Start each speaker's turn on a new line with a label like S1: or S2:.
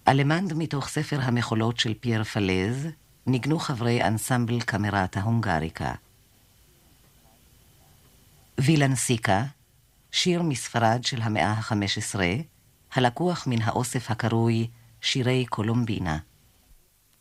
S1: אלמנד מתוך ספר המחולות של פייר פלז, ניגנו חברי אנסמבל קמרטה הונגריקה. וילנסיקה, שיר מספרד של המאה ה-15, הלקוח מן האוסף הקרוי שירי קולומבינה.